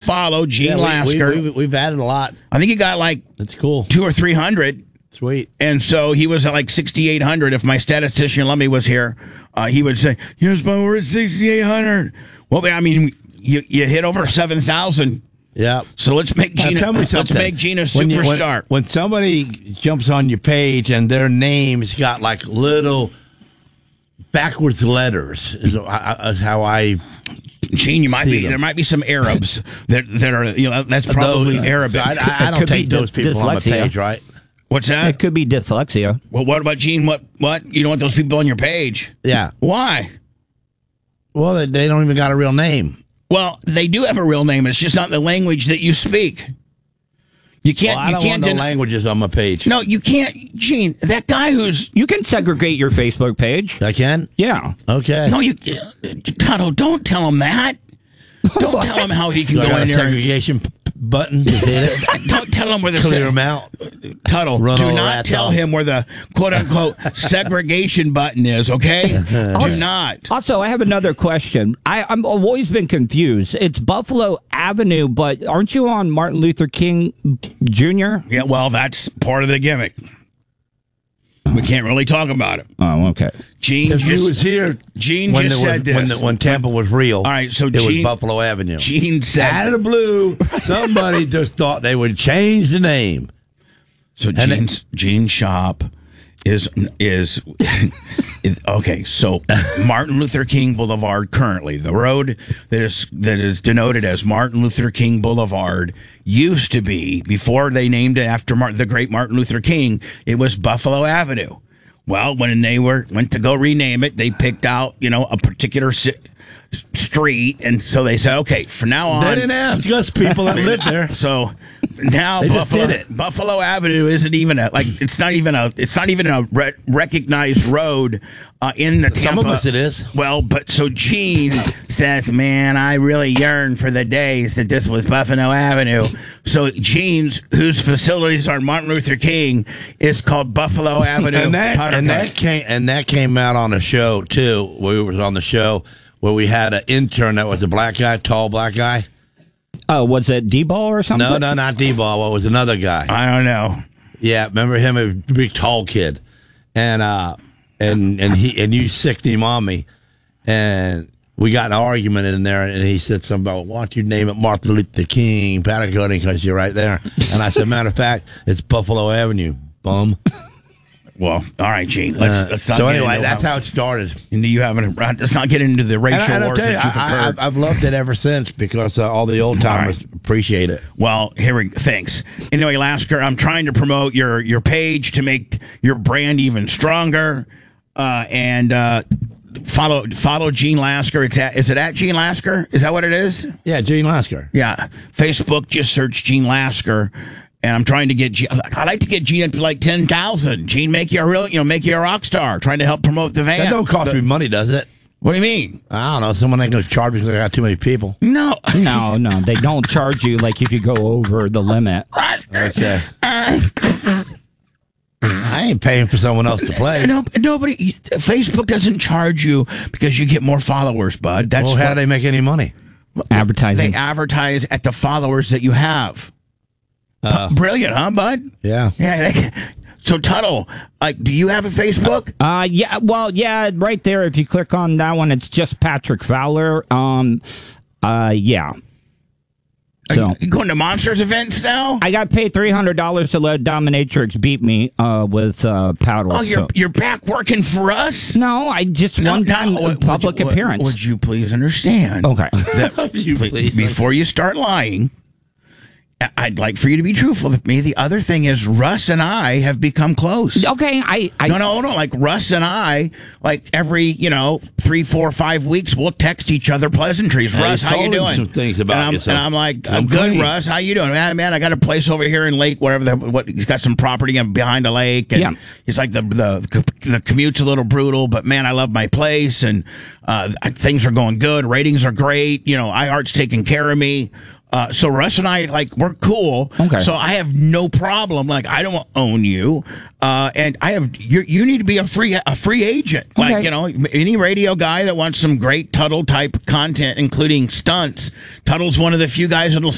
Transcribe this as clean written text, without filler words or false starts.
follow, Gene Lasker. We've added a lot. I think he got like That's cool. 200 or 300. Sweet. And so he was at like 6,800. If my statistician Lummy was here, he would say, "Yes, but we're at 6,800." Well, I mean, you hit over 7,000. Yeah. So let's make Gene. Tell me Let's something. make Gene a superstar. When somebody jumps on your page and their name's got like little backwards letters, is how I. Gene, you might see be. them. There might be some Arabs that are. That's probably Arabic. I don't take those people on the page, right? What's that? It could be dyslexia. Well, what about Gene? What? You don't want those people on your page? Yeah. Why? Well, they don't even got a real name. Well, they do have a real name. It's just not the language that you speak. You can't. Well, I don't want no languages on my page. No, you can't, Gene. That guy who's You can segregate your Facebook page. I can. Yeah. Okay. no, Tuttle. Don't tell him that. Don't tell him how he can Do I go got in a there. segregation button to hit it. Don't tell him where the Clear them out. Tuttle. Run all Do the not rats tell off. him where the quote unquote segregation button is. Okay. Do not. Also, I have another question. I've always been confused. It's Buffalo Avenue, but aren't you on Martin Luther King Jr.? Yeah. Well, that's part of the gimmick. We can't really talk about it. Oh, okay. Gene If you was here Gene when just said this. when Tampa was real. All right, so it was Gene- Buffalo Avenue. Gene said. Out of the blue, somebody just thought they would change the name. So Gene's shop is okay. So Martin Luther King Boulevard, currently the road that is denoted as Martin Luther King Boulevard, used to be, before they named it after the great Martin Luther King, it was Buffalo Avenue. Well, when they went to go rename it, they picked out a particular street, and so they said, okay, from now on, They didn't ask us people that lived there. so now They just did it. Buffalo Avenue isn't even it's not even a recognized road in the Tampa. Some of us it is. Well, but so Gene says, man, I really yearn for the days that this was Buffalo Avenue. So Gene's, whose facilities are Martin Luther King, is called Buffalo Avenue. and that came out on a show too. We was on the show where we had an intern that was a black guy, tall black guy. Oh, was it D-ball or something? No, not D-ball. What was another guy? I don't know. Yeah, remember him? A big tall kid, and you sicked him on me, and we got an argument in there, and he said something about, why don't you name it Martin Luther King Patagonia because you're right there, and I said, matter of fact, it's Buffalo Avenue, bum. Well, all right, Gene. Let's not so get anyway, into that's how it started. Let's not get into the racial And I'll wars tell you, that you've occurred. I've loved it ever since because all the old timers appreciate it. Well, thanks. Anyway, Lasker, I'm trying to promote your page to make your brand even stronger, and follow Gene Lasker. Is it at Gene Lasker? Is that what it is? Yeah, Gene Lasker. Yeah, Facebook. Just search Gene Lasker. And I'm trying to get I'd like to get Gene up to like 10,000. Gene, make you a rock star. Trying to help promote the van. That don't cost me money, does it? What do you mean? I don't know. Someone ain't going to charge me because I got too many people. No. No, they don't charge you like if you go over the limit. Okay. I ain't paying for someone else to play. No, nobody. Facebook doesn't charge you because you get more followers, bud. That's How do they make any money? Advertising. They advertise at the followers that you have. Brilliant, huh, bud? Yeah. Yeah. So Tuttle, do you have a Facebook? Yeah. Well, yeah. Right there, if you click on that one, it's just Patrick Fowler. Yeah. So You going to Monsters events now? I got paid $300 to let Dominatrix beat me with paddles. Oh, you're back working for us? No, I just one time public appearance. Would you please understand? Okay. Before you start lying, I'd like for you to be truthful with me. The other thing is Russ and I have become close. Okay, No. Like Russ and I, like every 3, 4, 5 weeks, we'll text each other pleasantries. Hey, Russ, how you told him doing? some things about yourself. And I'm like, I'm I'm good, clean. Russ. How you doing? Man, I got a place over here in Lake, whatever. He's got some property behind a lake, and he's like the commute's a little brutal, but man, I love my place, and things are going good. Ratings are great. iHeart's taking care of me. So Russ and I, we're cool. Okay. So I have no problem. I don't own you. And you need to be a free agent. Okay. Any radio guy that wants some great Tuttle type content, including stunts. Tuttle's one of the few guys that'll